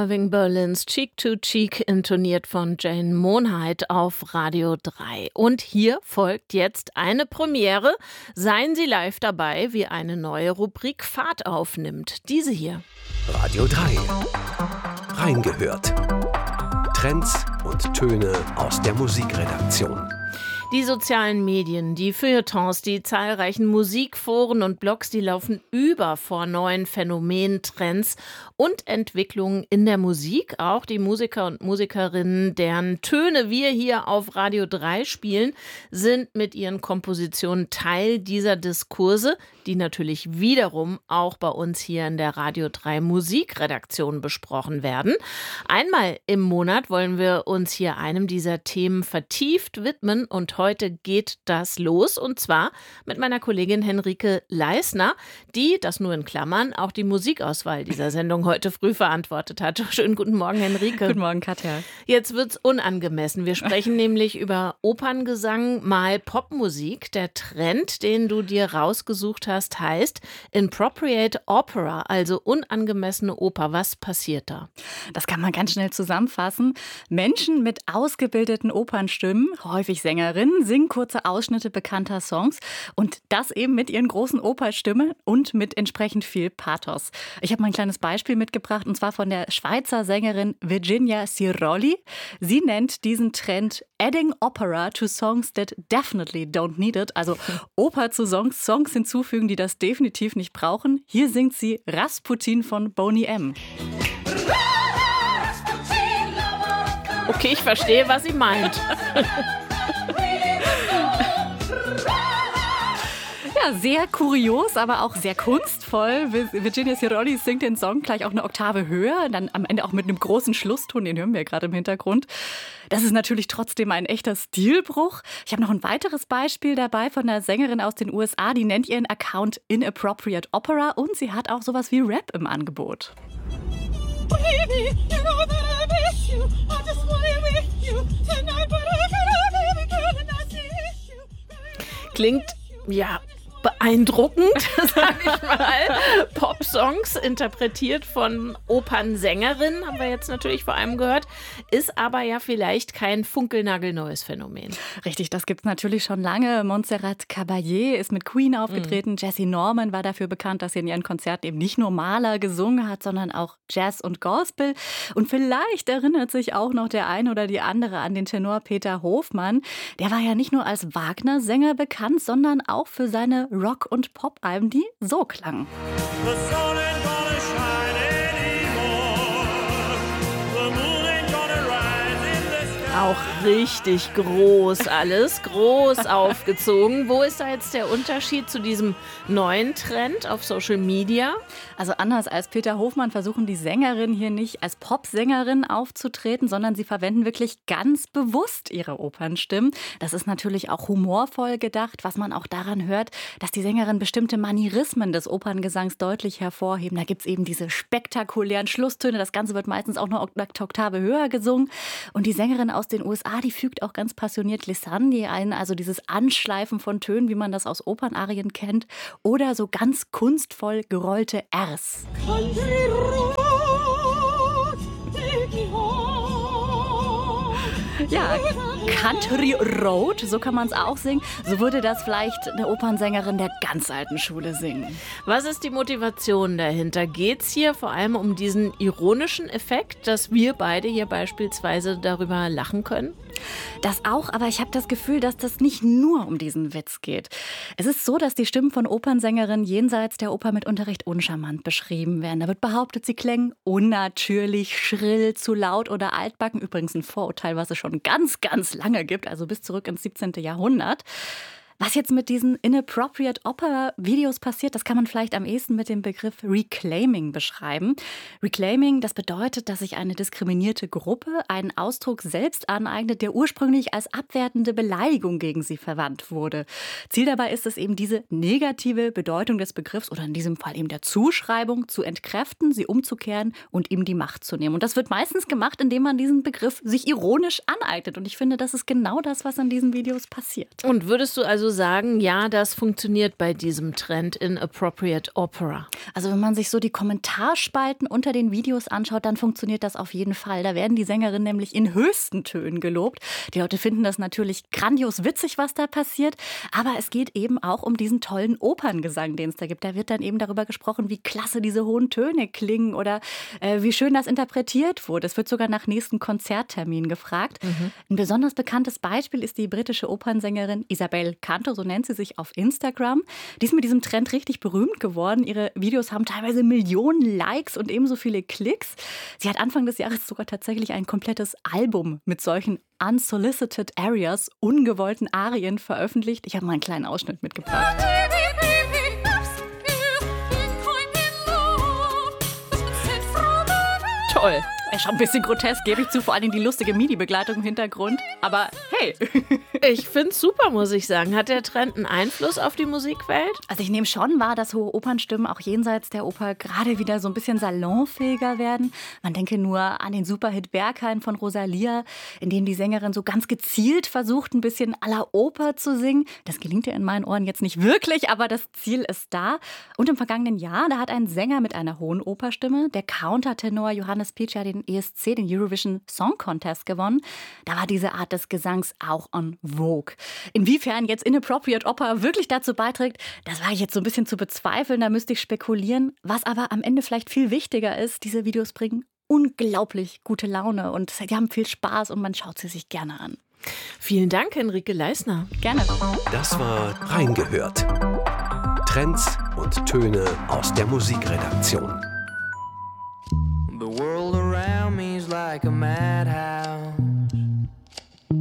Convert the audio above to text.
Irving Berlins Cheek to Cheek, intoniert von Jane Monheit auf Radio 3. Und hier folgt jetzt eine Premiere. Seien Sie live dabei, wie eine neue Rubrik Fahrt aufnimmt. Diese hier. Radio 3. Reingehört. Trends und Töne aus der Musikredaktion. Die sozialen Medien, die Feuilletons, die zahlreichen Musikforen und Blogs, die laufen über vor neuen Phänomenen, Trends und Entwicklungen in der Musik. Auch die Musiker und Musikerinnen, deren Töne wir hier auf Radio 3 spielen, sind mit ihren Kompositionen Teil dieser Diskurse, die natürlich wiederum auch bei uns hier in der Radio 3 Musikredaktion besprochen werden. Einmal im Monat wollen wir uns hier einem dieser Themen vertieft widmen und heute geht das los, und zwar mit meiner Kollegin Henrike Leisner, die, das nur in Klammern, auch die Musikauswahl dieser Sendung heute früh verantwortet hat. Schönen guten Morgen, Henrike. Guten Morgen, Katja. Jetzt wird's unangemessen. Wir sprechen nämlich über Operngesang mal Popmusik. Der Trend, den du dir rausgesucht hast, heißt Inappropriate Opera, also unangemessene Oper. Was passiert da? Das kann man ganz schnell zusammenfassen. Menschen mit ausgebildeten Opernstimmen, häufig Sängerinnen, singen kurze Ausschnitte bekannter Songs und das eben mit ihren großen Operstimmen und mit entsprechend viel Pathos. Ich habe mal ein kleines Beispiel mitgebracht, und zwar von der Schweizer Sängerin Virginia Ciroli. Sie nennt diesen Trend Adding Opera to Songs that definitely don't need it. Also Oper zu Songs hinzufügen, die das definitiv nicht brauchen. Hier singt sie Rasputin von Boney M. Okay, ich verstehe, was sie meint. Ja, sehr kurios, aber auch sehr kunstvoll. Virginia Ciroli singt den Song gleich auch eine Oktave höher, dann am Ende auch mit einem großen Schlusston, den hören wir gerade im Hintergrund. Das ist natürlich trotzdem ein echter Stilbruch. Ich habe noch ein weiteres Beispiel dabei von einer Sängerin aus den USA, die nennt ihren Account Inappropriate Opera und sie hat auch sowas wie Rap im Angebot. Baby, you know that I miss you. I just wanna be with you tonight, but I cannot, baby girl, and I see you. Klingt, ja, beeindruckend, sag ich mal. Popsongs, interpretiert von Opernsängerinnen, haben wir jetzt natürlich vor allem gehört, ist aber ja vielleicht kein funkelnagelneues Phänomen. Richtig, das gibt es natürlich schon lange. Montserrat Caballé ist mit Queen aufgetreten. Jessie Norman war dafür bekannt, dass sie in ihren Konzerten eben nicht nur Maler gesungen hat, sondern auch Jazz und Gospel. Und vielleicht erinnert sich auch noch der eine oder die andere an den Tenor Peter Hofmann. Der war ja nicht nur als Wagner-Sänger bekannt, sondern auch für seine Rock- und Pop-Alben, die so klangen. Auch richtig groß alles, groß aufgezogen. Wo ist da jetzt der Unterschied zu diesem neuen Trend auf Social Media? Also anders als Peter Hofmann versuchen die Sängerinnen hier nicht als Popsängerin aufzutreten, sondern sie verwenden wirklich ganz bewusst ihre Opernstimmen. Das ist natürlich auch humorvoll gedacht, was man auch daran hört, dass die Sängerinnen bestimmte Manierismen des Operngesangs deutlich hervorheben. Da gibt es eben diese spektakulären Schlusstöne. Das Ganze wird meistens auch noch eine Oktave höher gesungen. Und die Sängerin aus den USA, die fügt auch ganz passioniert Glissandi ein, also dieses Anschleifen von Tönen, wie man das aus Opernarien kennt, oder so ganz kunstvoll gerollte Rs. Ja, Country Road, so kann man es auch singen. So würde das vielleicht eine Opernsängerin der ganz alten Schule singen. Was ist die Motivation dahinter? Geht es hier vor allem um diesen ironischen Effekt, dass wir beide hier beispielsweise darüber lachen können? Das auch, aber ich habe das Gefühl, dass das nicht nur um diesen Witz geht. Es ist so, dass die Stimmen von Opernsängerinnen jenseits der Oper mitunter recht uncharmant beschrieben werden. Da wird behauptet, sie klängen unnatürlich, schrill, zu laut oder altbacken. Übrigens ein Vorurteil, was es schon ganz, ganz lange gibt, also bis zurück ins 17. Jahrhundert. Was jetzt mit diesen Inappropriate Opera-Videos passiert, das kann man vielleicht am ehesten mit dem Begriff Reclaiming beschreiben. Reclaiming, das bedeutet, dass sich eine diskriminierte Gruppe einen Ausdruck selbst aneignet, der ursprünglich als abwertende Beleidigung gegen sie verwandt wurde. Ziel dabei ist es eben, diese negative Bedeutung des Begriffs oder in diesem Fall eben der Zuschreibung zu entkräften, sie umzukehren und ihm die Macht zu nehmen. Und das wird meistens gemacht, indem man diesen Begriff sich ironisch aneignet. Und ich finde, das ist genau das, was in diesen Videos passiert. Und würdest du also sagen, ja, das funktioniert bei diesem Trend Inappropriate Opera? Also wenn man sich so die Kommentarspalten unter den Videos anschaut, dann funktioniert das auf jeden Fall. Da werden die Sängerinnen nämlich in höchsten Tönen gelobt. Die Leute finden das natürlich grandios witzig, was da passiert. Aber es geht eben auch um diesen tollen Operngesang, den es da gibt. Da wird dann eben darüber gesprochen, wie klasse diese hohen Töne klingen oder wie schön das interpretiert wurde. Es wird sogar nach nächsten Konzerttermin gefragt. Ein besonders bekanntes Beispiel ist die britische Opernsängerin Isabel Canto, so nennt sie sich auf Instagram. Die ist mit diesem Trend richtig berühmt geworden. Ihre Videos haben teilweise Millionen Likes und ebenso viele Klicks. Sie hat Anfang des Jahres sogar tatsächlich ein komplettes Album mit solchen Unsolicited Arias, ungewollten Arien veröffentlicht. Ich habe mal einen kleinen Ausschnitt mitgebracht. Toll. Ist schon ein bisschen grotesk, gebe ich zu, vor allem die lustige MIDI-Begleitung im Hintergrund. Aber hey. Ich finde es super, muss ich sagen. Hat der Trend einen Einfluss auf die Musikwelt? Also ich nehme schon wahr, dass hohe Opernstimmen auch jenseits der Oper gerade wieder so ein bisschen salonfähiger werden. Man denke nur an den Superhit Berghain von Rosalia, in dem die Sängerin so ganz gezielt versucht, ein bisschen à la Oper zu singen. Das gelingt ihr in meinen Ohren jetzt nicht wirklich, aber das Ziel ist da. Und im vergangenen Jahr, da hat ein Sänger mit einer hohen Operstimme, der Countertenor Johannes Pietsch, den ESC, den Eurovision Song Contest, gewonnen. Da war diese Art des Gesangs auch en vogue. Inwiefern jetzt Inappropriate Opera wirklich dazu beiträgt, das wage ich jetzt so ein bisschen zu bezweifeln, da müsste ich spekulieren. Was aber am Ende vielleicht viel wichtiger ist, diese Videos bringen unglaublich gute Laune und die haben viel Spaß und man schaut sie sich gerne an. Vielen Dank, Henrike Leisner. Gerne. Das war Reingehört. Trends und Töne aus der Musikredaktion. The world around me is like a madhouse.